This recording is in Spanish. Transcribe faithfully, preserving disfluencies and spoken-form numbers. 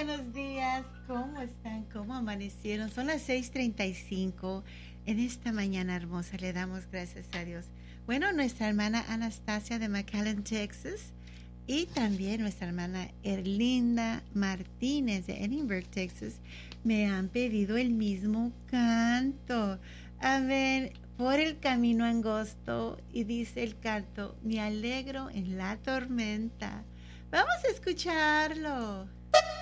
buenos días. ¿Cómo están? ¿Cómo amanecieron? Son las seis treinta y cinco. En esta mañana hermosa le damos gracias a Dios. Bueno, nuestra hermana Anastasia de McAllen, Texas, y también nuestra hermana Erlinda Martínez de Edinburgh, Texas, me han pedido el mismo canto. A ver, por el camino angosto, y dice el canto, me alegro en la tormenta. Vamos a escucharlo.